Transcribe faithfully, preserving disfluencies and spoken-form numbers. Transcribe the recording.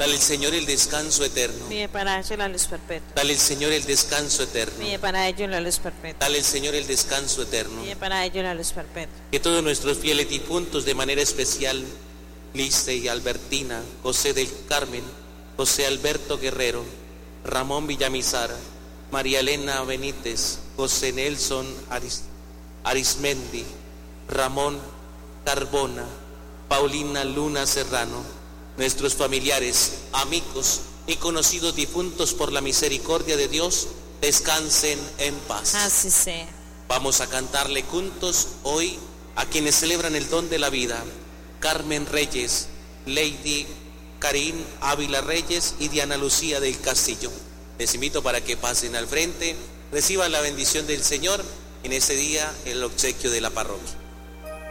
Dale el Señor el descanso eterno. Pide para ellos la luz perpetua. Dale el Señor el descanso eterno. Pide para ellos la luz perpetua. Dale el Señor el descanso eterno. Pide para ellos la luz perpetua. Que todos nuestros fieles difuntos, de manera especial, Lice y Albertina, José del Carmen, José Alberto Guerrero, Ramón Villamizar, María Elena Benítez, José Nelson Aris, Arismendi, Ramón Carbona, Paulina Luna Serrano, nuestros familiares, amigos y conocidos difuntos por la misericordia de Dios, descansen en paz. Así sea. Vamos a cantarle juntos hoy a quienes celebran el don de la vida: Carmen Reyes, Lady Karin Ávila Reyes y Diana Lucía del Castillo. Les invito para que pasen al frente, reciban la bendición del Señor en ese día, el obsequio de la parroquia.